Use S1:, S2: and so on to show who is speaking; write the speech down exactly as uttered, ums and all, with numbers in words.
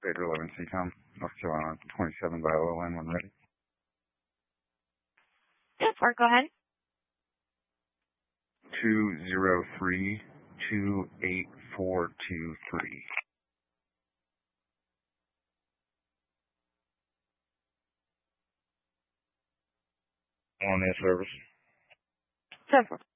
S1: Bader eleven C COM, North Carolina, twenty-seven by O L N when ready.
S2: Yes, Mark, go ahead.
S1: two zero three two eight four two three. On air service.
S2: Several.